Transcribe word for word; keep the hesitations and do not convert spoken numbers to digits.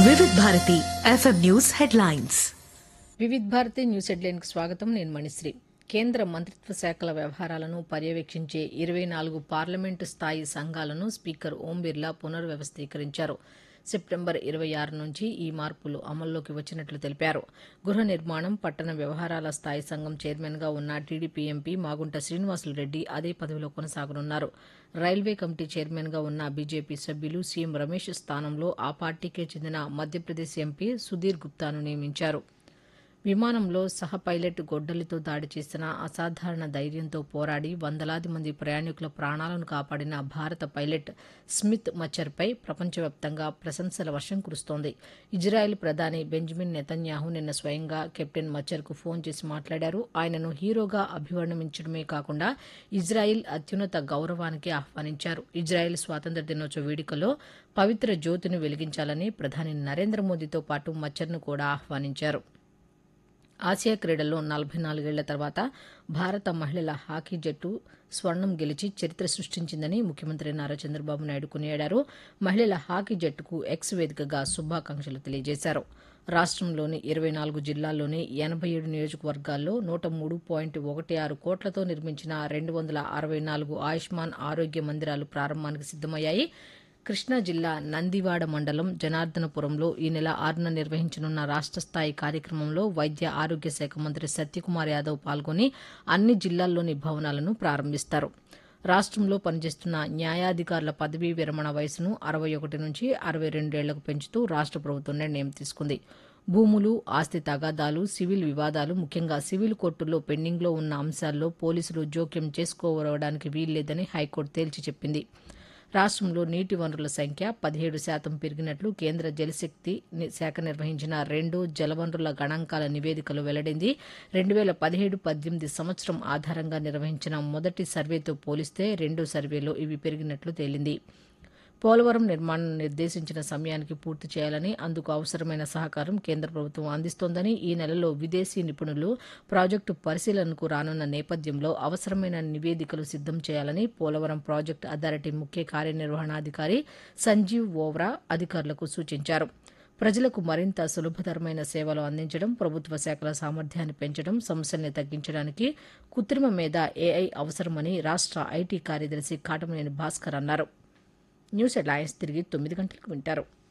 Vividh Bharati FM news headlines. Vividh Bharati news హెడ్లైన్కి స్వాగతం. నేను మణిశ్రీ. కేంద్ర మంత్రిత్వ శాఖల వ్యవహారాలను పర్యవేక్షించే ఇరవై నాలుగు పార్లమెంటు స్థాయి సంఘాలను స్పీకర్ ఓం బిర్లా పునర్వ్యవస్థీకరించారు. సెప్టెంబర్ ఇరవై ఆరు నుంచి ఈ మార్పులు అమల్లోకి వచ్చినట్లు తెలిపారు. గృహ నిర్మాణం, పట్టణ వ్యవహారాల స్థాయి సంఘం చైర్మన్గా ఉన్న టీడీపీ ఎంపీ మాగుంట శ్రీనివాసులు రెడ్డి అదే పదవిలో కొనసాగనున్నారు. రైల్వే కమిటీ చైర్మన్గా ఉన్న బీజేపీ సభ్యులు సీఎం రమేష్ స్థానంలో ఆ పార్టీకే చెందిన మధ్యప్రదేశ్ ఎంపీ సుధీర్ గుప్తాను నియమించారు. విమానంలో సహ పైలట్ గొడ్డలితో దాడి చేసిన అసాధారణ ధైర్యంతో పోరాడి వందలాది మంది ప్రయాణికుల ప్రాణాలను కాపాడిన భారత పైలట్ స్మిత్ మచ్చర్పై ప్రపంచవ్యాప్తంగా ప్రశంసల వర్షం కురుస్తోంది. ఇజ్రాయెల్ ప్రధాని బెంజమిన్ నెతన్యాహు నిన్న స్వయంగా కెప్టెన్ మచ్చర్కు ఫోన్ చేసి మాట్లాడారు. ఆయనను హీరోగా అభివర్ణించడమే కాకుండా ఇజ్రాయెల్ అత్యున్నత గౌరవానికి ఆహ్వానించారు. ఇజ్రాయెల్ స్వాతంత్ర్య దినోత్సవ వేడుకలో పవిత్ర జ్యోతిని వెలిగించాలని ప్రధాని నరేంద్ర మోదీతో పాటు మచ్చర్ను కూడా ఆహ్వానించారు. ఆసియా క్రీడల్లో నలభై నాలుగేళ్ల తర్వాత భారత మహిళల హాకీ జట్టు స్వర్ణం గెలిచి చరిత్ర సృష్టించిందని ముఖ్యమంత్రి నారా చంద్రబాబు నాయుడు కొనియాడారు. మహిళల హాకీ జట్టుకు ఎక్స్ వేదికగా శుభాకాంక్షలు తెలియజేశారు. రాష్ట్రంలోని ఇరవై నాలుగు జిల్లాల్లోని ఎనభై ఏడు నియోజకవర్గాల్లో నూట మూడు పాయింట్ ఒకటి ఆరు కోట్లతో నిర్మించిన రెండు వందల అరవై నాలుగు ఆయుష్మాన్ ఆరోగ్య మందిరాలు ప్రారంభానికి సిద్దమయ్యాయి. కృష్ణా జిల్లా నందివాడ మండలం జనార్దనపురంలో ఈ నెల ఆరున నిర్వహించనున్న రాష్ట్ర స్థాయి కార్యక్రమంలో వైద్య ఆరోగ్య శాఖ మంత్రి సత్యకుమార్ యాదవ్ పాల్గొని అన్ని జిల్లాల్లోని భవనాలను ప్రారంభిస్తారు. రాష్ట్రంలో పనిచేస్తున్న న్యాయాధికారుల పదవీ విరమణ వయసును అరవై ఒకటి నుంచి అరవై రెండేళ్లకు పెంచుతూ రాష్ట్ర ప్రభుత్వం నిర్ణయం తీసుకుంది. భూములు, ఆస్తి తగాదాలు, సివిల్ వివాదాలు, ముఖ్యంగా సివిల్ కోర్టుల్లో పెండింగ్లో ఉన్న అంశాల్లో పోలీసులు జోక్యం చేసుకోవడానికి వీల్లేదని హైకోర్టు తేల్చి చెప్పింది. రాష్ట్రంలో నీటి వనరుల సంఖ్య పదిహేడు శాతం పెరిగినట్లు కేంద్ర జలశక్తి శాఖ నిర్వహించిన రెండో జలవనరుల గణాంకాల నివేదికలో వెల్లడైంది. రెండు వేల పదిహేడు పద్దెనిమిది సంవత్సరం ఆధారంగా నిర్వహించిన మొదటి సర్వేతో పోలిస్తే రెండో సర్వేలో ఇవి పెరిగినట్లు తేలింది. పోలవరం నిర్మాణం నిర్దేశించిన సమయానికి పూర్తి చేయాలని, అందుకు అవసరమైన సహకారం కేంద్ర ప్రభుత్వం అందిస్తోందని, ఈ నెలలో విదేశీ నిపుణులు ప్రాజెక్టు పరిశీలనకు రానున్న నేపథ్యంలో అవసరమైన నివేదికలు సిద్దం చేయాలని పోలవరం ప్రాజెక్టు అథారిటీ ముఖ్య కార్యనిర్వహణాధికారి సంజీవ్ ఓవ్రా అధికారులకు సూచించారు. ప్రజలకు మరింత సులభతరమైన సేవలు అందించడం, ప్రభుత్వ శాఖల సామర్థ్యాన్ని పెంచడం, సమస్యల్ని తగ్గించడానికి కృత్రిమ మేధ ఏఐ అవసరమని రాష్ట్ర ఐటీ కార్యదర్శి కాటమనేని భాస్కర్ అన్నారు. న్యూస్ హెడ్లైన్స్ తిరిగి తొమ్మిది గంటలకు వింటారు.